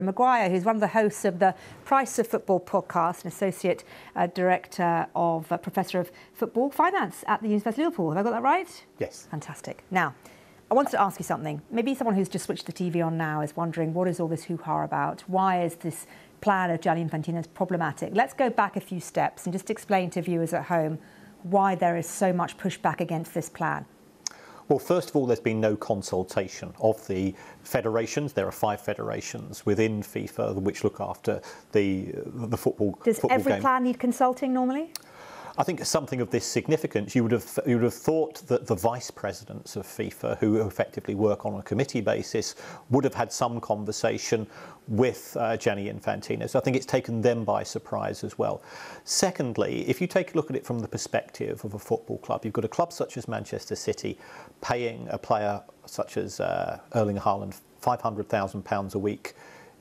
Maguire, who's one of the hosts of the Price of Football podcast, an associate director of Professor of Football Finance at the University of Liverpool. Have I got that right? Yes. Fantastic. Now, I wanted to ask you something. Maybe someone who's just switched the TV on now is wondering, what is all this hoo-ha about? Why is this plan of Gianni Infantino's problematic? Let's go back a few steps and just explain to viewers at home why there is so much pushback against this plan. Well, first of all, there's been no consultation of the federations. There are 5 federations within FIFA which look after the football game. Does every plan need consulting normally? I think something of this significance, you would have thought that the vice presidents of FIFA, who effectively work on a committee basis, would have had some conversation with Gianni Infantino. So I think it's taken them by surprise as well. Secondly, if you take a look at it from the perspective of a football club, you've got a club such as Manchester City paying a player such as Erling Haaland £500,000 a week.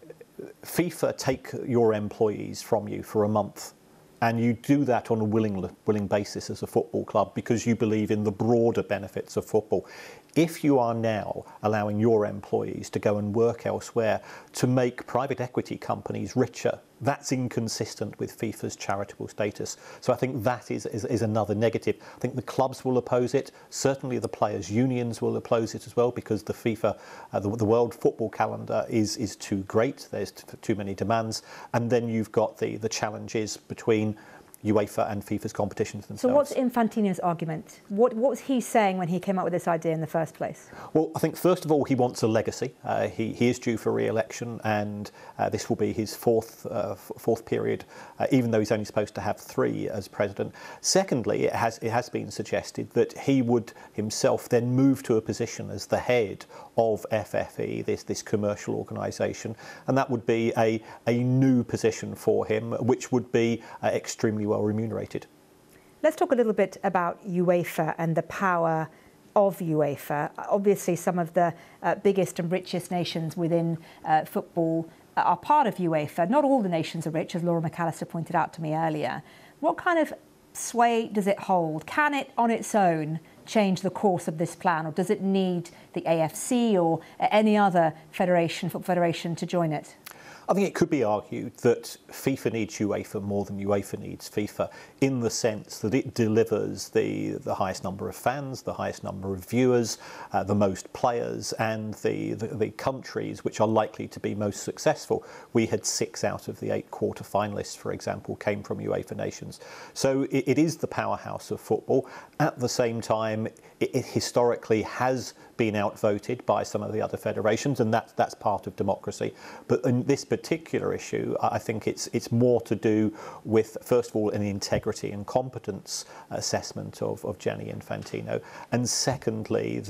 FIFA take your employees from you for a month. And you do that on a willing basis as a football club because you believe in the broader benefits of football. If you are now allowing your employees to go and work elsewhere to make private equity companies richer, that's inconsistent with FIFA's charitable status. So I think that is another negative. I think the clubs will oppose it. Certainly the players' unions will oppose it as well because the FIFA, the World Football Calendar is too great. There's too many demands. And then you've got the challenges between UEFA and FIFA's competitions themselves. So what's Infantino's argument? What was he saying when he came up with this idea in the first place? Well, I think first of all he wants a legacy. He is due for re-election, and this will be his fourth period, even though he's only supposed to have 3 as president. Secondly, it has been suggested that he would himself then move to a position as the head of FFE, this commercial organisation, and that would be a new position for him, which would be extremely well remunerated. Let's talk a little bit about UEFA and the power of UEFA. Obviously, some of the biggest and richest nations within football are part of UEFA. Not all the nations are rich, as Laura McAllister pointed out to me earlier. What kind of sway does it hold? Can it, on its own, change the course of this plan, or does it need the AFC or any other football federation to join it? I think it could be argued that FIFA needs UEFA more than UEFA needs FIFA, in the sense that it delivers the highest number of fans, the highest number of viewers, the most players, and the countries which are likely to be most successful. We had 6 out of the 8 quarter-finalists, for example, came from UEFA nations. So it is the powerhouse of football. At the same time, it historically has been outvoted by some of the other federations, and that's part of democracy. But in this particular issue, I think it's more to do with, first of all, an integrity and competence assessment of Gianni Infantino, and secondly,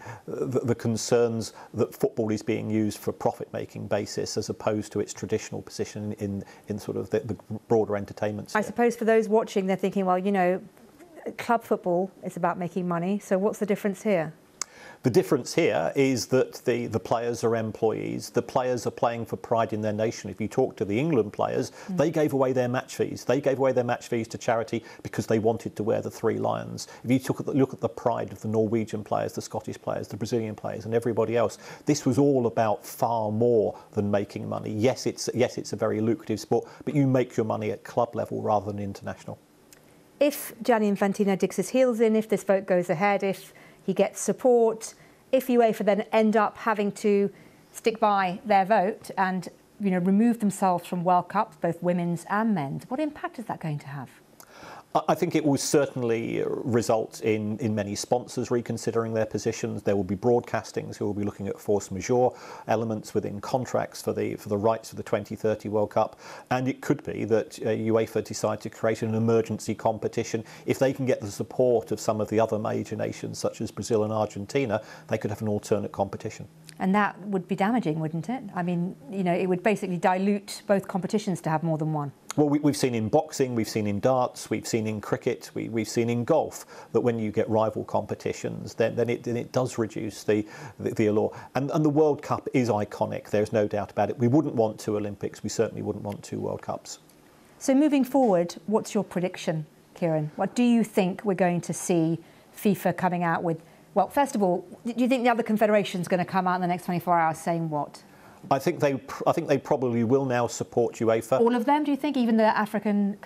the concerns that football is being used for a profit-making basis as opposed to its traditional position in sort of the broader entertainment sphere. I suppose for those watching, they're thinking, well, you know, club football is about making money, so what's the difference here? The difference here is that the players are employees. The players are playing for pride in their nation. If you talk to the England players, they gave away their match fees. They gave away their match fees to charity because they wanted to wear the 3 lions. If you look at the pride of the Norwegian players, the Scottish players, the Brazilian players, and everybody else, this was all about far more than making money. Yes, it's a very lucrative sport, but you make your money at club level rather than international. If Gianni Infantino digs his heels in, if this vote goes ahead, if he gets support, if UEFA then end up having to stick by their vote and, you know, remove themselves from World Cups, both women's and men's, what impact is that going to have? I think it will certainly result in many sponsors reconsidering their positions. There will be broadcastings who will be looking at force majeure elements within contracts for the rights for the 2030 World Cup, and it could be that UEFA decide to create an emergency competition. If they can get the support of some of the other major nations such as Brazil and Argentina, they could have an alternate competition. And that would be damaging, wouldn't it? I mean, you know, it would basically dilute both competitions to have more than one. Well, we've seen in boxing, we've seen in darts, we've seen in cricket, we've seen in golf that when you get rival competitions, then it does reduce the allure. And the World Cup is iconic. There's no doubt about it. We wouldn't want 2 Olympics. We certainly wouldn't want 2 World Cups. So moving forward, what's your prediction, Kieran? What do you think we're going to see FIFA coming out with? Well, first of all, do you think the other confederation's going to come out in the next 24 hours saying what? I think they probably will now support UEFA. All of them, do you think, even the African